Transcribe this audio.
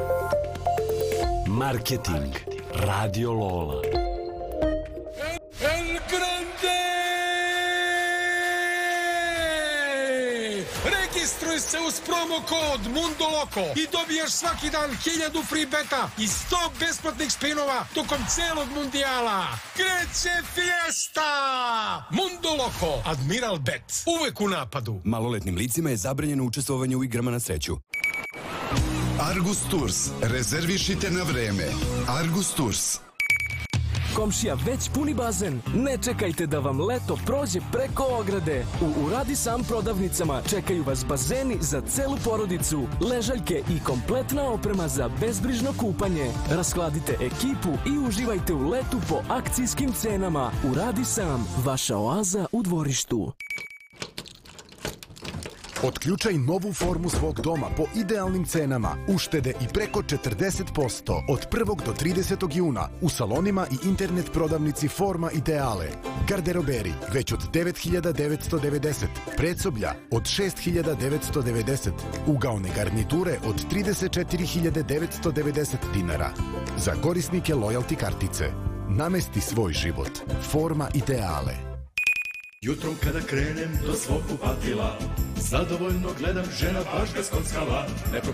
Marketing. Radio Lola. El Grande! Registruj se uz promo kod Mundo Loco i dobijaš svaki dan 1000 free beta i 100 besplatnih spinova tokom celog mundijala. Kreće fiesta! Mundo Loco, Admiral Bet, uvek u napadu. Maloletnim licima je zabranjeno učestvovanje u igrama na sreću. Argus Tours. Rezervišite na vreme. Argus Tours. Komšija već puni bazen? Ne čekajte da vam leto prođe preko ograde. U Uradi Sam prodavnicama čekaju vas bazeni za celu porodicu, ležaljke i kompletna oprema za bezbrižno kupanje. Raskladite ekipu i uživajte u letu po akcijskim cenama. Uradi Sam, vaša oaza u dvorištu. Otključaj novu formu svog doma po idealnim cenama, uštede i preko 40% od 1. do 30. juna u salonima i internet prodavnici Forma Ideale. Garderoberi već od 9.990, predsoblja od 6.990, ugaone garniture od 34.990 dinara. Za korisnike lojalty kartice. Namesti svoj život. Forma Ideale. Jutrom kada krenem do svog kupatila, zadovoljno gledam, žena baš ga skockala.